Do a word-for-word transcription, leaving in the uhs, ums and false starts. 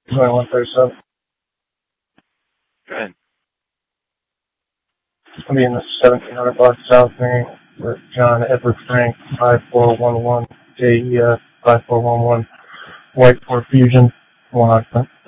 twenty-one thirty-seven. Go ahead. It's going to be in the seventeen hundred block South Main with John Edward Frank, five four one one, J E F, five four one one, White Ford Fusion, one occupant.